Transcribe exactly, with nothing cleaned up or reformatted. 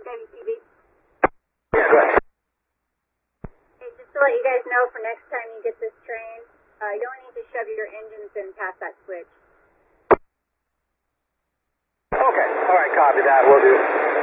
K V T V? Yeah, go ahead. Hey, just to let you guys know, for next time you get this train, uh, you only need to shove your engines in past that switch. Okay, all right, copy that, we'll do.